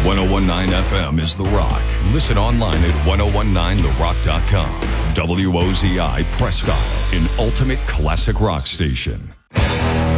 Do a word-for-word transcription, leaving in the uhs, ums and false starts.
nineteen F M is The Rock. Listen online at ten nineteen the rock dot com. W O Z I Prescott, an ultimate classic rock station.